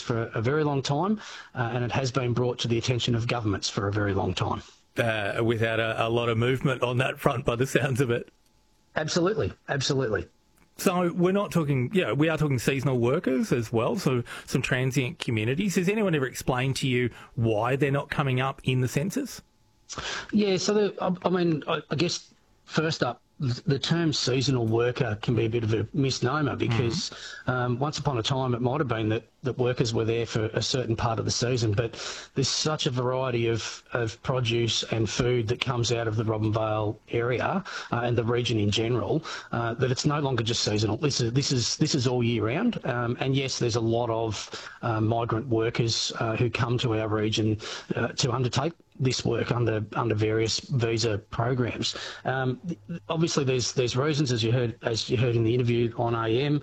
for a very long time, and it has been brought to the attention of governments for a very long time. Without a lot of movement on that front, by the sounds of it. Absolutely, absolutely. So we're not talking, we are talking seasonal workers as well, so some transient communities. Has anyone ever explained to you why they're not coming up in the census? Yeah, so I guess first up, the term seasonal worker can be a bit of a misnomer because once upon a time it might have been that workers were there for a certain part of the season, but there's such a variety of produce and food that comes out of the Robinvale area and the region in general that it's no longer just seasonal. This is all year round, and yes, there's a lot of migrant workers who come to our region to undertake this work under various visa programs. Obviously, there's reasons, as you heard in the interview on AM,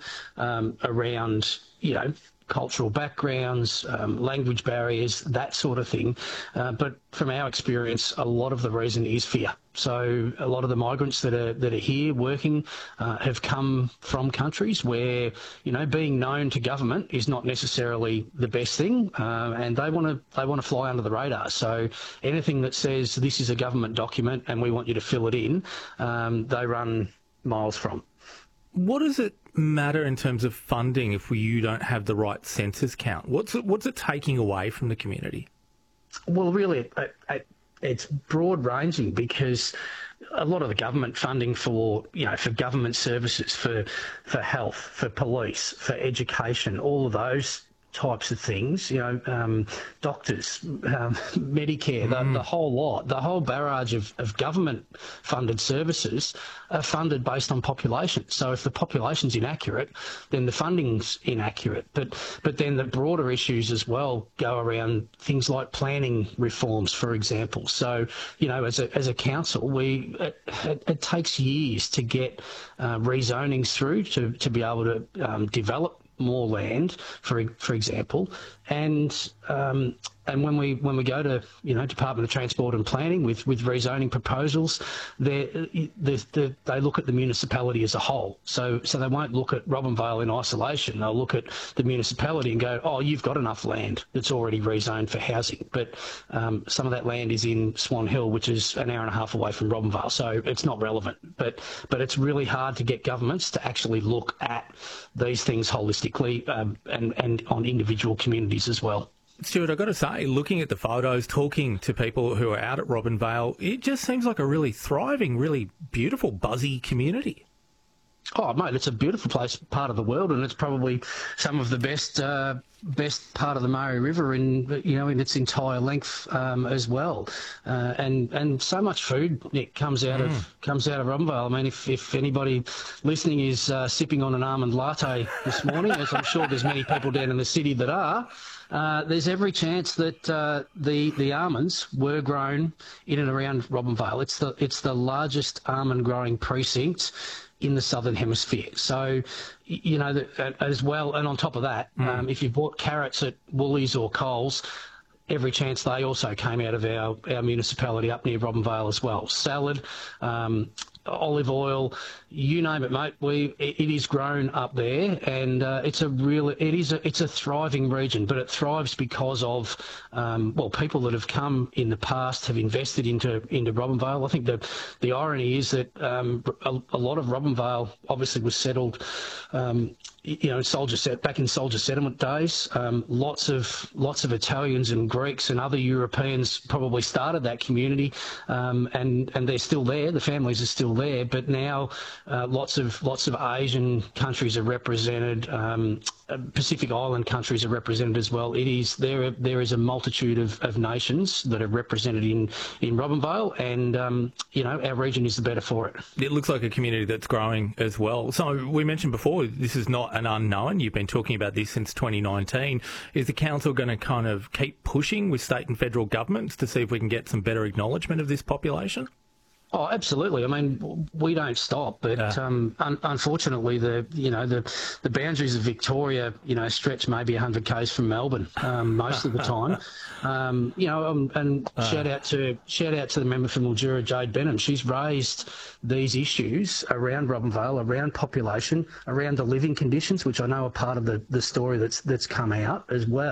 around cultural backgrounds, language barriers, that sort of thing. But from our experience, a lot of the reason is fear. So a lot of the migrants that are here working have come from countries where being known to government is not necessarily the best thing, and they want to fly under the radar. So anything that says this is a government document and we want you to fill it in, they run miles from. What does it matter in terms of funding if you don't have the right census count? What's it taking away from the community? Well, really, it's broad ranging because a lot of the government funding for government services, for health, for police, for education, all of those types of things, doctors, Medicare, the whole lot, the whole barrage of government-funded services are funded based on population. So if the population's inaccurate, then the funding's inaccurate. But then the broader issues as well go around things like planning reforms, for example. So, as a council, it takes years to get rezonings through to be able to develop more land, for example, and when we go to Department of Transport and Planning with rezoning proposals, they look at the municipality as a whole. So they won't look at Robinvale in isolation. They'll look at the municipality and go, oh, you've got enough land that's already rezoned for housing, but some of that land is in Swan Hill, which is an hour and a half away from Robinvale, so it's not relevant. But it's really hard to get governments to actually look at these things holistically and on individual communities as well. Stuart, I've got to say, looking at the photos, talking to people who are out at Robinvale, it just seems like a really thriving, really beautiful, buzzy community. Oh, mate, it's a beautiful part of the world, and it's probably some of the best part of the Murray River in its entire length as well. And so much food, Nick, comes out of Robinvale. I mean, if anybody listening is sipping on an almond latte this morning, as I'm sure there's many people down in the city that are, there's every chance that the almonds were grown in and around Robinvale. It's the largest almond growing precinct in the Southern Hemisphere. So, as well, and on top of that, if you bought carrots at Woolies or Coles, every chance they also came out of our municipality up near Robinvale as well. Salad, olive oil, you name it, mate. It is grown up there, and it's a thriving region. But it thrives because of people that have come in the past have invested into Robinvale. I think the irony is that a lot of Robinvale obviously was settled. Back in soldier settlement days, lots of Italians and Greeks and other Europeans probably started that community, and they're still there. The families are still there, but now lots of Asian countries are represented. Pacific Island countries are represented as well. There is a multitude of nations that are represented in Robinvale, and our region is the better for it. It looks like a community that's growing as well. So we mentioned before, this is not an unknown. You've been talking about this since 2019. Is the council going to kind of keep pushing with state and federal governments to see if we can get some better acknowledgement of this population? Oh, absolutely. I mean, we don't stop, but unfortunately, the boundaries of Victoria, stretch maybe 100 k's from Melbourne most of the time. And shout out to the member from Mildura, Jade Benham. She's raised these issues around Robinvale, around population, around the living conditions, which I know are part of the story that's come out as well.